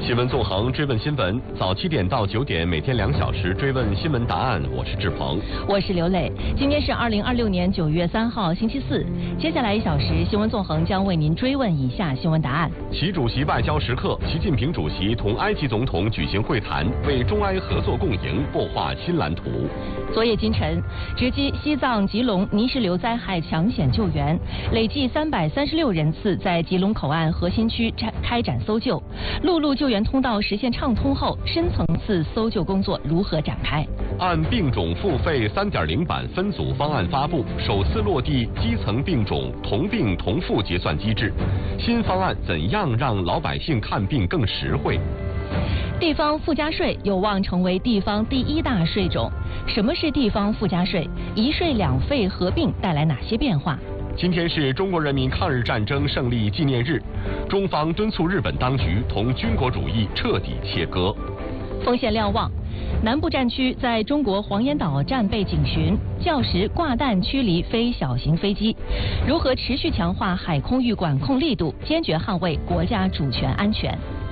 新闻纵横追问新闻，早7点到9点，每天2小时追问新闻答案。我是志鹏， 我是刘磊。今天是2026年9月3号，星期四。接下来1小时，新闻纵横将为您追问以下新闻答案： 习主席外交时刻，习近平主席同埃及总统举行会谈，为中埃合作共赢擘画新蓝图。 昨夜今晨，直击西藏吉隆泥石流灾害抢险救援，累计336人次在吉隆口岸核心区开展搜救。陆路救援通道实现畅通后，深层次搜救工作如何展开？ 按病种付费3.0版分组方案发布，首次落地基层病种同病同付结算机制。新方案怎样让老百姓看病更实惠？ 地方附加税有望成为地方第1大税种。什么是地方附加税？一税两费合并带来哪些变化？ 今天是中国人民抗日战争胜利纪念日，中方敦促日本当局同军国主义彻底切割。 锋线瞭望，南部战区在中国黄岩岛战备警巡，校时挂弹驱离非小型飞机。如何持续强化海空域管控力度，坚决捍卫国家主权安全？